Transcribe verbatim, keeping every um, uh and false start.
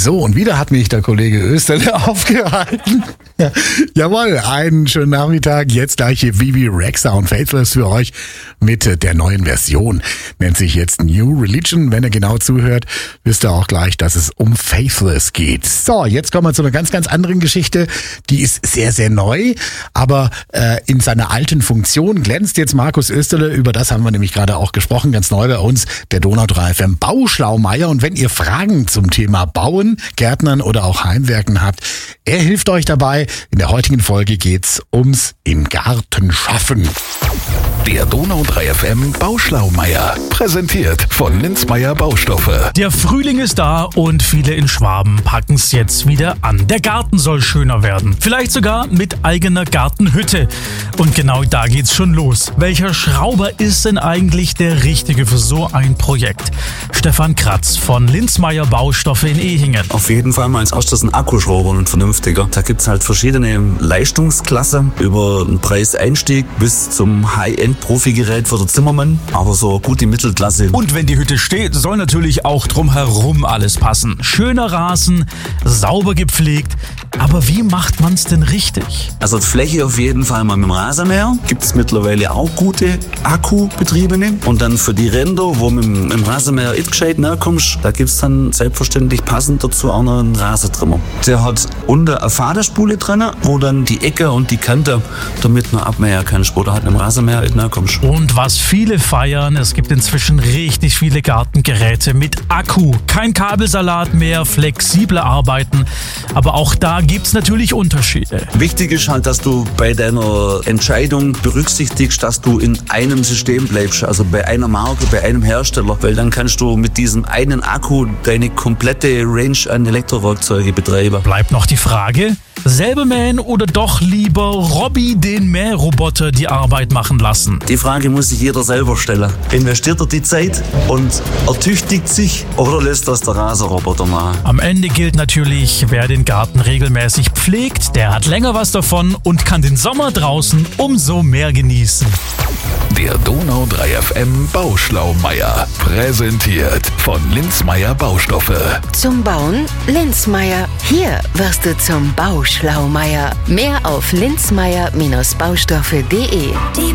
So, und wieder hat mich der Kollege Österle aufgehalten. Ja, jawohl, einen schönen Nachmittag. Jetzt gleich hier Vivi Rexa und Faithless für euch mit der neuen Version. Nennt sich jetzt New Religion. Wenn ihr genau zuhört, wisst ihr auch gleich, dass es um Faithless geht. So, jetzt kommen wir zu einer ganz, ganz anderen Geschichte. Die ist sehr, sehr neu, aber äh, in seiner alten Funktion glänzt jetzt Markus Österle. Über das haben wir nämlich gerade auch gesprochen. Ganz neu bei uns, der Donau drei F M Bauschlaumeier. Und wenn ihr Fragen zum Thema Bauen, Gärtnern oder auch Heimwerken habt, er hilft euch dabei. In der heutigen Folge geht's ums im Garten schaffen. Der Donau drei F M Bauschlaumeier, präsentiert von Linzmeier Baustoffe. Der Frühling ist da und viele in Schwaben packen's jetzt wieder an. Der Garten soll schöner werden, vielleicht sogar mit eigener Gartenhütte. Und genau da geht's schon los. Welcher Schrauber ist denn eigentlich der Richtige für so ein Projekt? Stefan Kratz von Linzmeier Baustoffe in Ehingen. Auf jeden Fall mal als erstes ein Akkuschrauber, ein vernünftiger. Da gibt's halt verschiedene Leistungsklassen, über einen Preiseinstieg bis zum High-End-Profi-Gerät für den Zimmermann, aber so gut die Mittelklasse. Und wenn die Hütte steht, soll natürlich auch drumherum alles passen. Schöner Rasen, sauber gepflegt. Aber wie macht man's denn richtig? Also die Fläche auf jeden Fall mal mit dem Rasenmäher. Gibt's mittlerweile auch gute Akkubetriebene. Und dann für die Ränder, wo mit dem, mit dem Rasenmäher nicht gescheit näher kommst, da gibt's dann selbstverständlich passend dazu auch noch einen Rasentrimmer. Der hat unten eine Faderspule drin, wo dann die Ecke und die Kante damit noch abmähen kannst, wo du halt mit dem Rasenmäher nicht näher kommst. Und was viele feiern, es gibt inzwischen richtig viele Gartengeräte mit Akku. Kein Kabelsalat mehr, flexible Arbeiten. Aber auch da gibt's natürlich Unterschiede. Wichtig ist halt, dass du bei deiner Entscheidung berücksichtigst, dass du in einem System bleibst, also bei einer Marke, bei einem Hersteller, weil dann kannst du mit diesem einen Akku deine komplette Range an Elektrowerkzeuge betreiben. Bleibt noch die Frage, selber mähen oder doch lieber Robby, den Mähroboter, die Arbeit machen lassen? Die Frage muss sich jeder selber stellen. Investiert er die Zeit und ertüchtigt sich oder lässt das der Rasenroboter machen? Am Ende gilt natürlich, wer den Garten regelmäßig pflegt, der hat länger was davon und kann den Sommer draußen umso mehr genießen. Der Donau drei F M Bauschlaumeier, präsentiert von Linzmeier Baustoffe. Zum Bauen Linzmeier. Hier wirst du zum Bauschlaumeier. Mehr auf linzmeier Baustoffe punkt de.